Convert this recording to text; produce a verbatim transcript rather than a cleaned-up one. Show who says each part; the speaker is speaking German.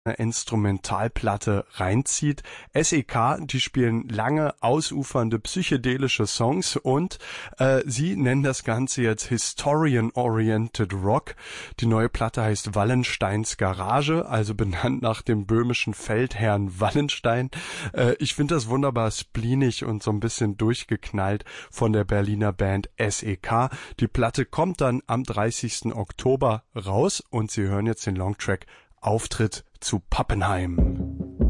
Speaker 1: Instrumentalplatte reinzieht. S E K, die spielen lange, ausufernde, psychedelische Songs und äh, sie nennen das Ganze jetzt Historian-Oriented Rock. Die neue Platte heißt Wallensteins Garage, also benannt nach dem böhmischen Feldherrn Wallenstein. Äh, ich finde das wunderbar spleenig und so ein bisschen durchgeknallt von der Berliner Band S E K. Die Platte kommt dann am dreißigsten Oktober raus und Sie hören jetzt den Longtrack Auftritt zu Pappenheim.